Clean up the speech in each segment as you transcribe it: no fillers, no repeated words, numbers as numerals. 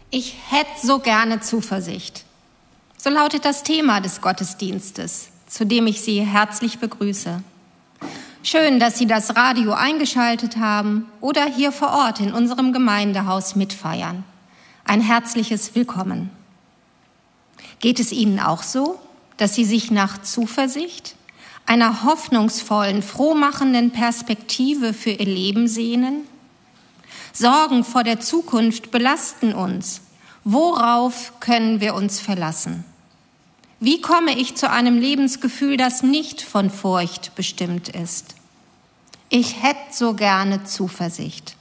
Ich hätte so gerne Zuversicht. So lautet das Thema des Gottesdienstes, zu dem ich Sie herzlich begrüße. Schön, dass Sie das Radio eingeschaltet haben oder hier vor Ort in unserem Gemeindehaus mitfeiern. Ein herzliches Willkommen. Geht es Ihnen auch so, dass Sie sich nach Zuversicht, einer hoffnungsvollen, frohmachenden Perspektive für Ihr Leben sehnen? Sorgen vor der Zukunft belasten uns. Worauf können wir uns verlassen? Wie komme ich zu einem Lebensgefühl, das nicht von Furcht bestimmt ist? Ich hätte so gerne Zuversicht.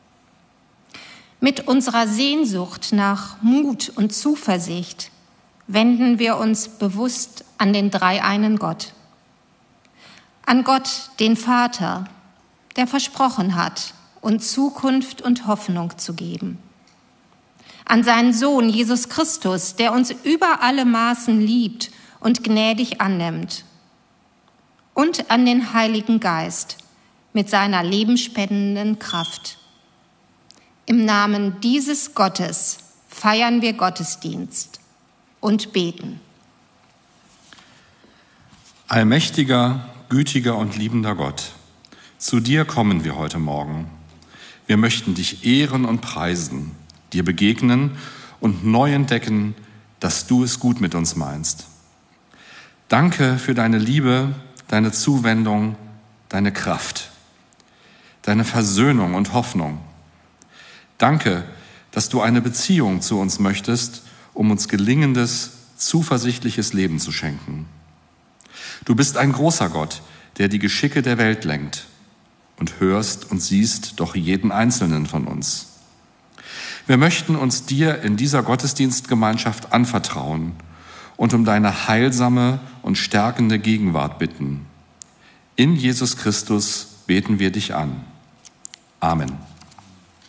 Mit unserer Sehnsucht nach Mut und Zuversicht wenden wir uns bewusst an den dreieinen Gott. An Gott, den Vater, der versprochen hat, uns Zukunft und Hoffnung zu geben. An seinen Sohn Jesus Christus, der uns über alle Maßen liebt und gnädig annimmt. Und an den Heiligen Geist mit seiner lebensspendenden Kraft. Im Namen dieses Gottes feiern wir Gottesdienst und beten. Allmächtiger, gütiger und liebender Gott, zu dir kommen wir heute Morgen. Wir möchten dich ehren und preisen, dir begegnen und neu entdecken, dass du es gut mit uns meinst. Danke für deine Liebe, deine Zuwendung, deine Kraft, deine Versöhnung und Hoffnung. Danke, dass du eine Beziehung zu uns möchtest, um uns gelingendes, zuversichtliches Leben zu schenken. Du bist ein großer Gott, der die Geschicke der Welt lenkt und hörst und siehst doch jeden Einzelnen von uns. Wir möchten uns dir in dieser Gottesdienstgemeinschaft anvertrauen und um deine heilsame und stärkende Gegenwart bitten. In Jesus Christus beten wir dich an. Amen.